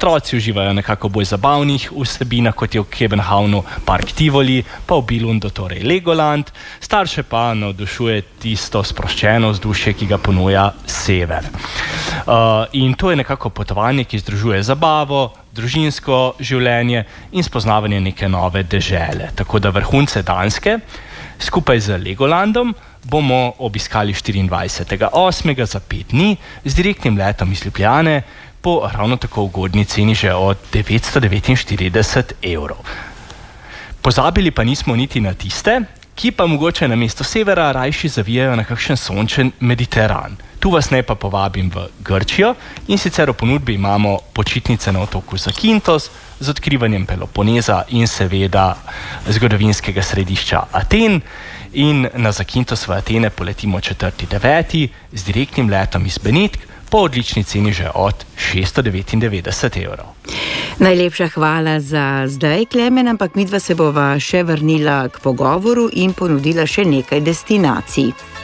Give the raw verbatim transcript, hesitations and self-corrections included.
Otroci uživajo nekako bolj zabavnih vsebinah, kot je v Kebenhavnu Park Tivoli, pa v Billundu torej Legoland. Starše pa navdušuje tisto sproščeno vzdušje, ki ga ponuja sever. Uh, in to je nekako potovanje, ki združuje zabavo, družinsko življenje in spoznavanje neke nove dežele. Tako da vrhunce Danske skupaj z Legolandom bomo obiskali štiriindvajsetega osmega za pet dni z direktnim letom iz Ljubljane po ravno tako ugodni ceni že od devetsto devetinštirideset evrov. Pozabili pa nismo niti na tiste, ki pa mogoče na mesto severa rajši zavijajo na kakšen sončen Mediteran. Tu vas ne pa povabim v Grčijo in sicer v ponudbi imamo počitnice na otoku Zakintos z odkrivanjem Peloponeza in seveda zgodovinskega središča Aten. In na Zakintos v Atene poletimo četrtega devetega z direktnim letom iz Benetk po odlični ceni že od šeststo devetindevetdeset evrov. Najlepša hvala za zdaj, Klemen, ampak midva se bova še vrnila k pogovoru in ponudila še nekaj destinacij.